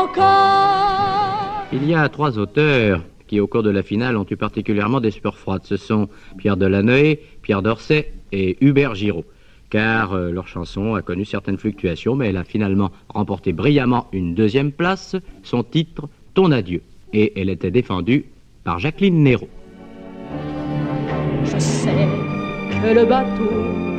Il y a 3 auteurs qui, au cours de la finale, ont eu particulièrement des sueurs froides. Ce sont Pierre Delanoë, Pierre Dorsey et Hubert Giraud. Car leur chanson a connu certaines fluctuations, mais elle a finalement remporté brillamment une 2e place, son titre « Ton adieu ». Et elle était défendue par Jacqueline Néraud. Je sais que le bateau